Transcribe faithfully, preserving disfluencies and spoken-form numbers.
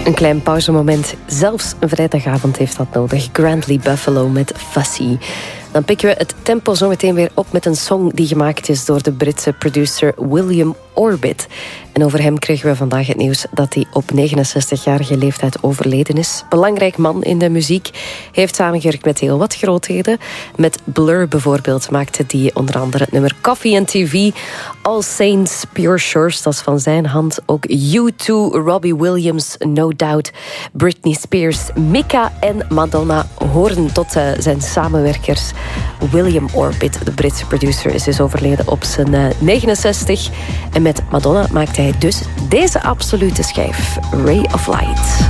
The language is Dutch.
Een klein pauzemoment, zelfs een vrijdagavond heeft dat nodig. Grandly Buffalo met Fussy. Dan pikken we het tempo zo meteen weer op met een song die gemaakt is door de Britse producer William Orbit. En over hem kregen we vandaag het nieuws dat hij op negenenzestigjarige leeftijd overleden is. Belangrijk man in de muziek. Hij heeft samengewerkt met heel wat grootheden. Met Blur bijvoorbeeld maakte hij onder andere het nummer Coffee and T V. All Saints, Pure Shores, dat is van zijn hand. Ook U twee, Robbie Williams, No Doubt, Britney Spears, Mika en Madonna horen tot uh, zijn samenwerkers. William Orbit, de Britse producer, is dus overleden op zijn uh, negenenzestig. En met Madonna maakte hij dus deze absolute schijf, Ray of Light.